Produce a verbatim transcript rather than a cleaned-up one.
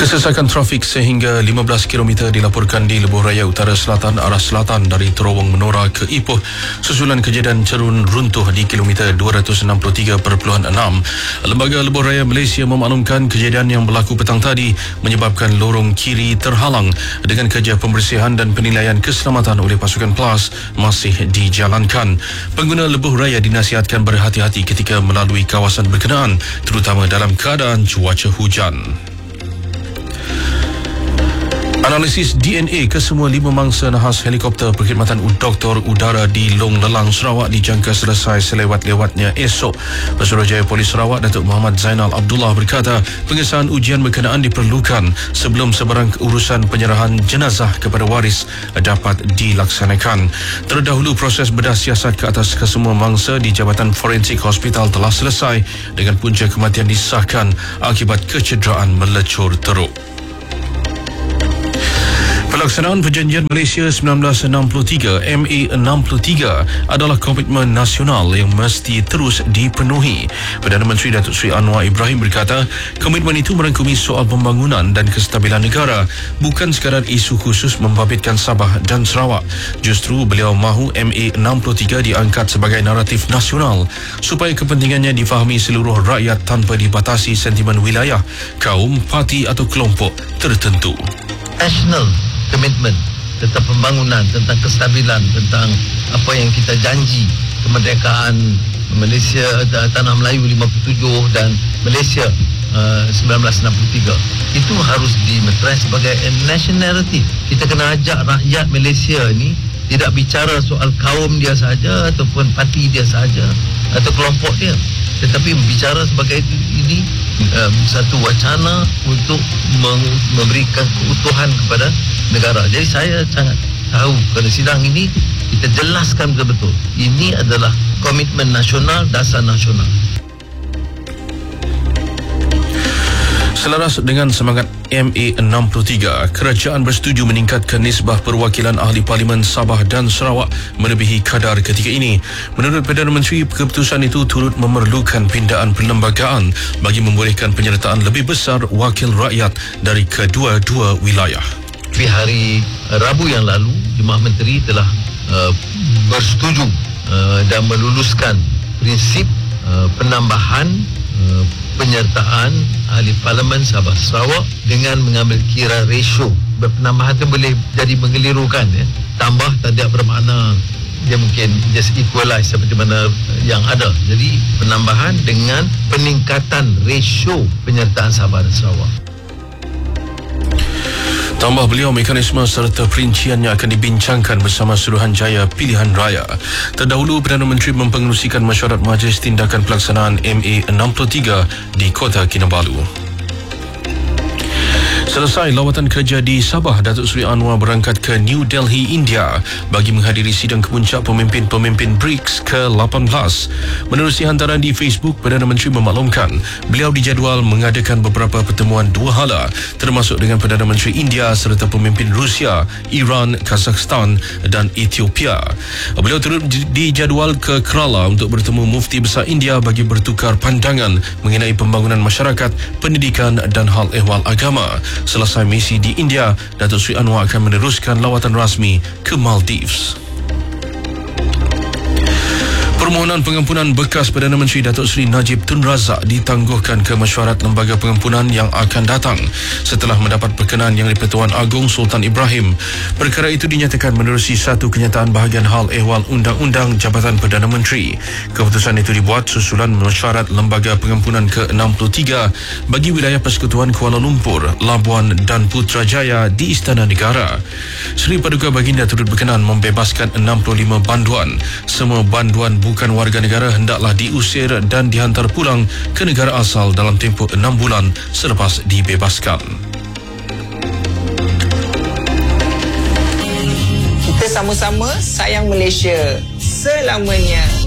Kesesakan trafik sehingga lima belas kilometer dilaporkan di Lebuh Raya Utara Selatan arah selatan dari Terowong Menora ke Ipoh susulan kejadian cerun runtuh di kilometer dua ratus enam puluh tiga perpuluhan enam. Lembaga Lebuh Raya Malaysia memaklumkan kejadian yang berlaku petang tadi menyebabkan lorong kiri terhalang dengan kerja pembersihan dan penilaian keselamatan oleh pasukan PLAS masih dijalankan. Pengguna Lebuh Raya dinasihatkan berhati-hati ketika melalui kawasan berkenaan terutama dalam keadaan cuaca hujan. Analisis D N A kesemua lima mangsa nahas helikopter Perkhidmatan Doktor Udara di Long Lelang, Sarawak dijangka selesai selewat-lewatnya esok. Pesuruhjaya Polis Sarawak Datuk Muhammad Zainal Abdullah berkata pengesahan ujian berkenaan diperlukan sebelum sebarang urusan penyerahan jenazah kepada waris dapat dilaksanakan. Terdahulu proses bedah siasat ke atas kesemua mangsa di Jabatan Forensik Hospital telah selesai dengan punca kematian disahkan akibat kecederaan melecur teruk. Pelaksanaan Perjanjian Malaysia seribu sembilan ratus enam puluh tiga M A enam puluh tiga adalah komitmen nasional yang mesti terus dipenuhi. Perdana Menteri Datuk Seri Anwar Ibrahim berkata, komitmen itu merangkumi soal pembangunan dan kestabilan negara, bukan sekadar isu khusus membabitkan Sabah dan Sarawak. Justru beliau mahu M A enam puluh tiga diangkat sebagai naratif nasional supaya kepentingannya difahami seluruh rakyat tanpa dibatasi sentimen wilayah, kaum, parti atau kelompok tertentu. National komitmen tentang pembangunan, tentang kestabilan, tentang apa yang kita janji, kemerdekaan Malaysia, Tanah Melayu lima puluh tujuh dan Malaysia uh, seribu sembilan ratus enam puluh tiga. Itu harus dimeterai sebagai nationality. Kita kena ajak rakyat Malaysia ni tidak bicara soal kaum dia saja ataupun parti dia saja atau kelompok dia, tetapi bicara sebagai ini um, satu wacana untuk memberikan keutuhan kepada negara. Jadi saya sangat tahu pada sidang ini kita jelaskan betul-betul ini adalah komitmen nasional, dasar nasional. Selaras dengan semangat M A enam puluh tiga, kerajaan bersetuju meningkatkan nisbah perwakilan ahli Parlimen Sabah dan Sarawak melebihi kadar ketika ini. Menurut Perdana Menteri, keputusan itu turut memerlukan pindaan perlembagaan bagi membolehkan penyertaan lebih besar wakil rakyat dari kedua-dua wilayah. Di hari Rabu yang lalu, Jemaah Menteri telah uh, bersetuju uh, dan meluluskan prinsip uh, penambahan uh, penyertaan ahli Parlimen Sabah Sarawak dengan mengambil kira ratio. Penambahan itu boleh jadi mengelirukan, ya. Tambah tidak bermakna dia mungkin just equalize seperti mana yang ada. Jadi penambahan dengan peningkatan ratio penyertaan Sabah dan Sarawak. Tambah beliau, mekanisme serta perinciannya akan dibincangkan bersama Suruhanjaya Pilihan Raya. Terdahulu, Perdana Menteri mempengerusikan mesyuarat Majlis Tindakan Pelaksanaan M A enam puluh tiga di Kota Kinabalu. Selesai lawatan kerja di Sabah, Datuk Seri Anwar berangkat ke New Delhi, India bagi menghadiri sidang kepuncak pemimpin-pemimpin B R I C S ke lapan belas. Menerusi hantaran di Facebook, Perdana Menteri memaklumkan beliau dijadual mengadakan beberapa pertemuan dua hala termasuk dengan Perdana Menteri India serta pemimpin Rusia, Iran, Kazakhstan dan Ethiopia. Beliau turut dijadual ke Kerala untuk bertemu Mufti Besar India bagi bertukar pandangan mengenai pembangunan masyarakat, pendidikan dan hal ehwal agama. Selesai misi di India, Datuk Seri Anwar akan meneruskan lawatan rasmi ke Maldives. Permohonan pengampunan bekas Perdana Menteri Datuk Seri Najib Tun Razak ditangguhkan ke mesyuarat Lembaga Pengampunan yang akan datang setelah mendapat perkenaan Yang di-Pertuan Agong Sultan Ibrahim. Perkara itu dinyatakan menerusi satu kenyataan bahagian hal ehwal Undang-Undang Jabatan Perdana Menteri. Keputusan itu dibuat susulan mesyuarat Lembaga Pengampunan ke enam puluh tiga bagi wilayah Persekutuan Kuala Lumpur, Labuan dan Putrajaya di Istana Negara. Seri Paduka Baginda turut berkenan membebaskan enam puluh lima banduan. Semua banduan bukan warga negara hendaklah diusir dan dihantar pulang ke negara asal dalam tempoh enam bulan selepas dibebaskan. Kita sama-sama sayang Malaysia selamanya.